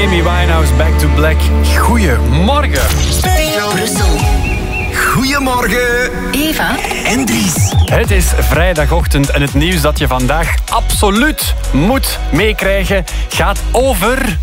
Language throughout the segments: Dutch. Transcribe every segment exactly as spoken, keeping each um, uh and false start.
Amy Winehouse, Back to Black. Goedemorgen. Brussel. Goedemorgen. Eva. En Dries. Het is vrijdagochtend en het nieuws dat je vandaag absoluut moet meekrijgen gaat over...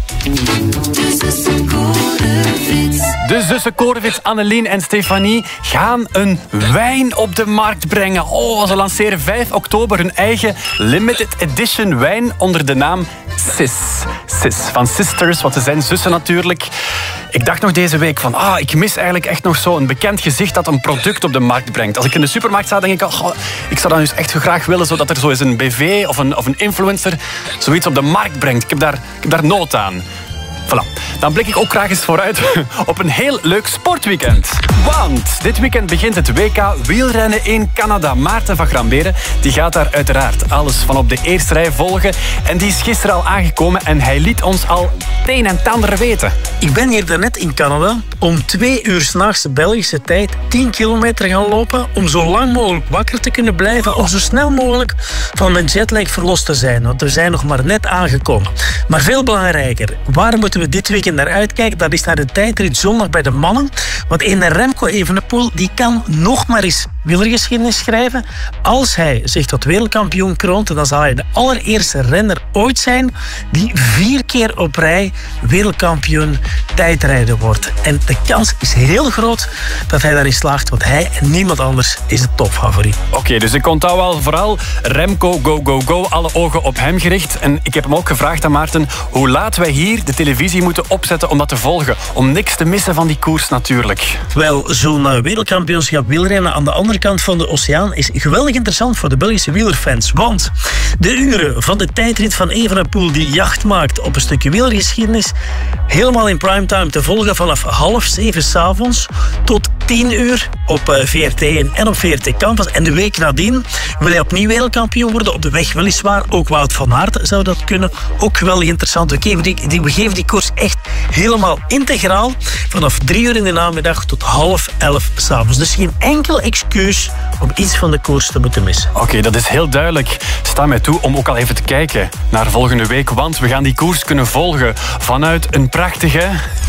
De zussen Korevits, Annelien en Stefanie gaan een wijn op de markt brengen. Oh, ze lanceren vijf oktober hun eigen limited edition wijn onder de naam Sis. Sis, van Sisters, want ze zijn zussen natuurlijk. Ik dacht nog deze week van, ah, ik mis eigenlijk echt nog zo'n bekend gezicht dat een product op de markt brengt. Als ik in de supermarkt sta, denk ik al, oh, ik zou dan dus echt graag willen zodat er zo eens een B V of een, of een influencer zoiets op de markt brengt. Ik heb daar, ik heb daar nood aan. Voilà. Dan blik ik ook graag eens vooruit op een heel leuk sportweekend. Want dit weekend begint het W K wielrennen in Canada. Maarten van Gramberen die gaat daar uiteraard alles van op de eerste rij volgen. En die is gisteren al aangekomen en hij liet ons al het een en het ander weten. Ik ben hier daarnet in Canada om twee uur 's nachts Belgische tijd tien kilometer gaan lopen om zo lang mogelijk wakker te kunnen blijven om zo snel mogelijk van mijn jetlag verlost te zijn. Want we zijn nog maar net aangekomen. Maar veel belangrijker, waar moeten we dit weekend naar uitkijken? Dat is naar de tijdrit zondag bij de mannen. Want een Remco Evenepoel die kan nog maar eens wielergeschiedenis schrijven. Als hij zich tot wereldkampioen kroont, dan zal hij de allereerste renner ooit zijn die vier keer op rij wereldkampioen tijdrijden wordt. En de kans is heel groot dat hij daarin slaagt, want hij en niemand anders is de topfavoriet. Oké, okay, dus ik onthoud al vooral Remco, go, go, go. Alle ogen op hem gericht. En ik heb hem ook gevraagd aan Maarten hoe laat wij hier de televisie moeten opzetten om dat te volgen. Om niks te missen van die koers natuurlijk. Wel, zo'n wereldkampioenschap wielrennen aan de andere kant van de oceaan is geweldig interessant voor de Belgische wielerfans. Want de uren van de tijdrit van Evenepoel die jacht maakt op een stukje wielergeschiedenis, helemaal in primetime te volgen vanaf half zeven 's avonds tot tien uur op V R T één en op V R T Canvas. En de week nadien wil hij opnieuw wereldkampioen worden. Op de weg weliswaar. Ook Wout van Aert zou dat kunnen. Ook geweldig interessant. We geven die, die, we geven die koers echt helemaal integraal. Vanaf drie uur in de namiddag tot half elf 's avonds. Dus geen enkel excuus om iets van de koers te moeten missen. Oké, okay, dat is heel duidelijk. Sta mij toe om ook al even te kijken naar volgende week. Want we gaan die koers kunnen volgen vanuit een prachtige...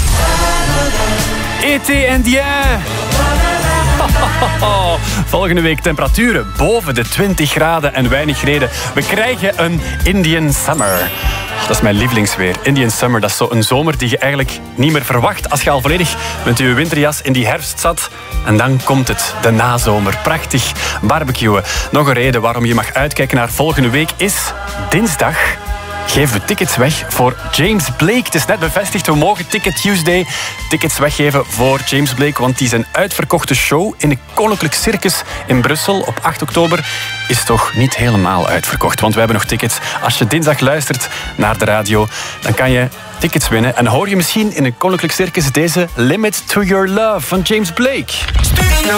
Été indien. Volgende week temperaturen boven de twintig graden en weinig regen. We krijgen een Indian Summer. Dat is mijn lievelingsweer. Indian Summer, dat is zo'n zomer die je eigenlijk niet meer verwacht als je al volledig met je winterjas in die herfst zat. En dan komt het, de nazomer. Prachtig barbecuen. Nog een reden waarom je mag uitkijken naar volgende week is dinsdag. Geven we tickets weg voor James Blake. Het is net bevestigd, we mogen Ticket Tuesday tickets weggeven voor James Blake, want die zijn uitverkochte show in het Koninklijk Circus in Brussel op acht oktober is toch niet helemaal uitverkocht. Want we hebben nog tickets. Als je dinsdag luistert naar de radio, dan kan je tickets winnen. En hoor je misschien in het Koninklijk Circus deze Limit to Your Love van James Blake.